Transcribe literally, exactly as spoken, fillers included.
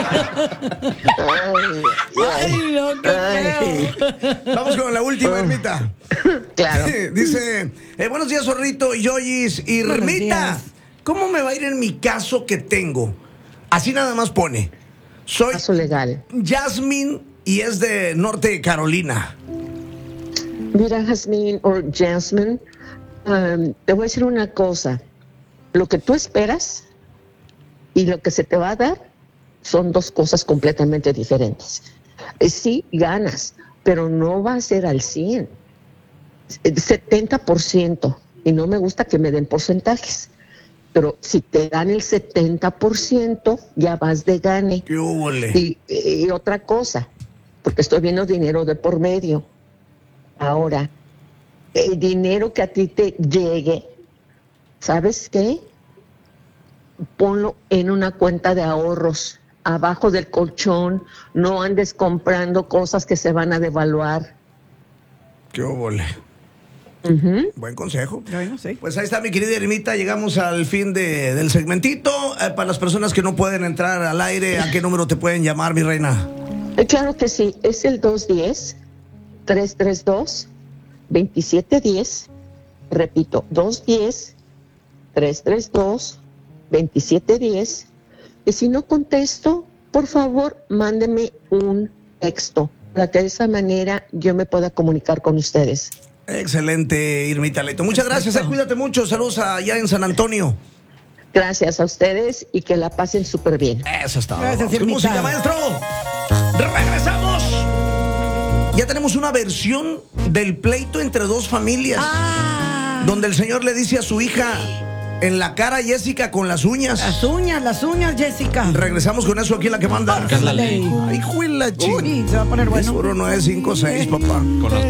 Ay, no, qué feo. Vamos con la última, Irmita. Claro. Dice, eh, buenos días, Zorrito y Yoyis. Irmita, ¿cómo me va a ir en mi caso que tengo? Así nada más pone. Soy Caso legal. Jasmine y es de Norte de Carolina. Mira, Jasmine o Jasmine, um, te voy a decir una cosa. Lo que tú esperas y lo que se te va a dar son dos cosas completamente diferentes. Eh, Sí, ganas, pero no va a ser al cien. Eh, setenta por ciento. Y no me gusta que me den porcentajes. Pero si te dan el setenta por ciento, ya vas de gane. ¡Qué húbole! Y, y otra cosa, porque estoy viendo dinero de por medio. Ahora, el dinero que a ti te llegue, ¿sabes qué? Ponlo en una cuenta de ahorros, abajo del colchón. No andes comprando cosas que se van a devaluar. ¡Qué húbole! Ujú. Buen consejo. Bueno, sí. Pues ahí está, mi querida Ermita. Llegamos al fin de, del segmentito. Eh, para las personas que no pueden entrar al aire, ¿a qué número te pueden llamar, mi reina? Eh, Claro que sí, es el dos uno cero, tres tres dos, dos siete uno cero. Repito, dos uno cero, tres tres dos, dos siete uno cero. Y si no contesto, por favor, mándeme un texto para que de esa manera yo me pueda comunicar con ustedes. Excelente, Irmita Leito. Muchas gracias, eh, cuídate mucho. Saludos allá en San Antonio. Gracias a ustedes y que la pasen súper bien. Eso está. Gracias, Con Irmita. música, maestro. Regresamos. Ya tenemos una versión del pleito entre dos familias. Ah, Donde el señor le dice a su hija en la cara a Jessica con las uñas. las uñas, las uñas, Jessica. Regresamos con eso aquí en La que manda. Marca la ley. Ay, juela, ching. Uy, se va a poner bueno. Seguro no es cinco seis, papá. Con las